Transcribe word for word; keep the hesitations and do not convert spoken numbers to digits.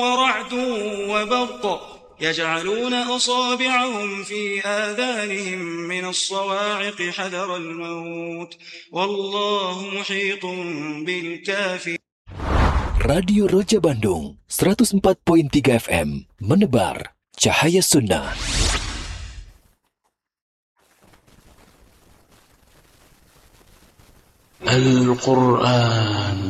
ورعد وبرق يجعلون أصابعهم في آذانهم من الصواعق حذر الموت والله محيط بالكافرين. Radio Roja Bandung seratus empat koma tiga F M menebar cahaya sunnah. Al-Quran